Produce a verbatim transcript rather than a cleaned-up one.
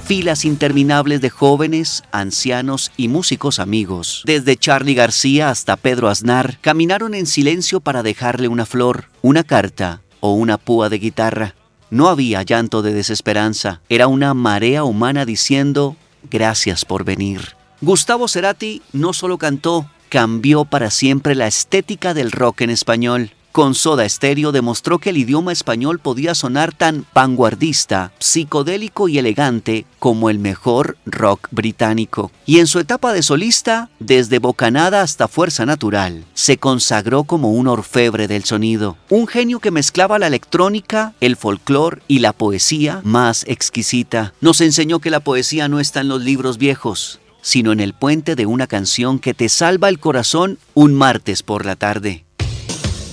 filas interminables de jóvenes, ancianos y músicos amigos. Desde Charly García hasta Pedro Aznar caminaron en silencio para dejarle una flor, una carta o una púa de guitarra. No había llanto de desesperanza, era una marea humana diciendo gracias por venir. Gustavo Cerati no solo cantó, cambió para siempre la estética del rock en español. Con Soda Stereo demostró que el idioma español podía sonar tan vanguardista, psicodélico y elegante como el mejor rock británico. Y en su etapa de solista, desde Bocanada hasta Fuerza Natural, se consagró como un orfebre del sonido. Un genio que mezclaba la electrónica, el folclore y la poesía más exquisita. Nos enseñó que la poesía no está en los libros viejos, sino en el puente de una canción que te salva el corazón un martes por la tarde.